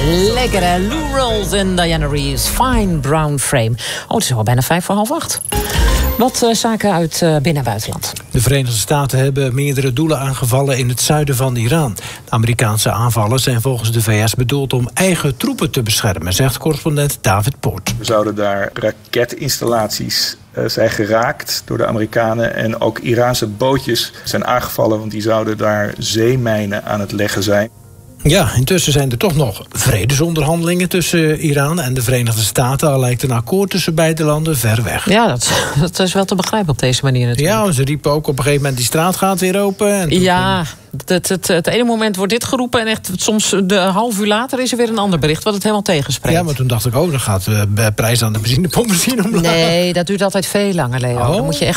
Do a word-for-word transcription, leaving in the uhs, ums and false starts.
Lekker hè, Lou Rawls en Diana Reeves, Fine Brown Frame. Oh, het is al bijna vijf voor half acht. Wat uh, zaken uit uh, binnen- en buitenland. De Verenigde Staten hebben meerdere doelen aangevallen in het zuiden van Iran. De Amerikaanse aanvallen zijn volgens de V S bedoeld om eigen troepen te beschermen, zegt correspondent David Poort. We zouden daar raketinstallaties uh, zijn geraakt door de Amerikanen. En ook Iraanse bootjes zijn aangevallen, want die zouden daar zeemijnen aan het leggen zijn. Ja, intussen zijn er toch nog vredesonderhandelingen tussen Iran en de Verenigde Staten. Al lijkt een akkoord tussen beide landen ver weg. Ja, dat, dat is wel te begrijpen op deze manier natuurlijk. Ja, ze riepen ook op een gegeven moment die straat gaat weer open. En ja, het, het, het ene moment wordt dit geroepen en echt soms de half uur later is er weer een ander bericht wat het helemaal tegenspreekt. Ja, maar toen dacht ik ook, dan gaat de prijs aan de benzinepomp misschien omlaag. Nee, dat duurt altijd veel langer, Leo. Oh. Dan moet je echt